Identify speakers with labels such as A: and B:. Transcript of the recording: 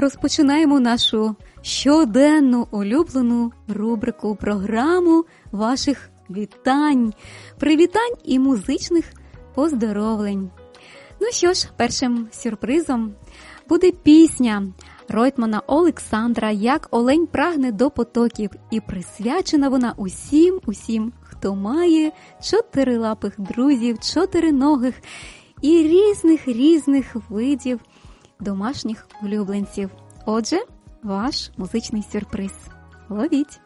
A: розпочинаємо нашу щоденну улюблену рубрику, програму ваших вітань, привітань і музичних поздоровлень. Ну що ж, першим сюрпризом буде пісня Ройтмана Олександра «Як олень прагне до потоків», і присвячена вона усім, хто має чотирилапих друзів, чотириногих і різних видів домашніх улюбленців. Отже, ваш музичний сюрприз. Ловіть!